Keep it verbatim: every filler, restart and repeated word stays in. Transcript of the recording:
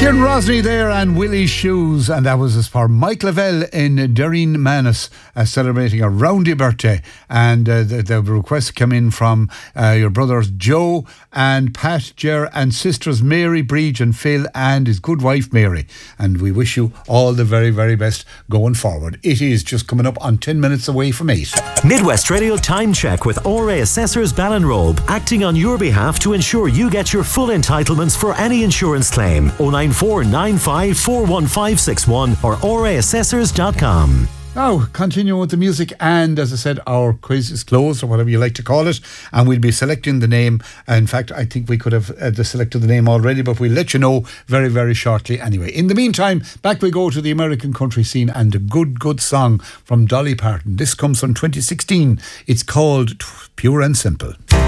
Kieran Rosny there and Willie's Shoes, and that was as for Mike Lavelle in Derreen Manus uh, celebrating a roundy birthday. And uh, the, the request came in from uh, your brothers Joe and Pat, Ger, and sisters Mary, Breach and Phil, and his good wife Mary. And we wish you all the very, very best going forward. It is just coming up on ten minutes away from eight. Midwest Radio Time Check with O R A Assessors Ballinrobe, acting on your behalf to ensure you get your full entitlements for any insurance claim. oh nine four nine five four one five six one or o r a assessors dot com. Now, continuing with the music, and as I said, our quiz is closed, or whatever you like to call it, and we'll be selecting the name. In fact, I think we could have uh, selected the name already, but we'll let you know very, very shortly anyway. In the meantime, back we go to the American country scene and a good, good song from Dolly Parton. This comes from twenty sixteen. It's called Pure and Simple.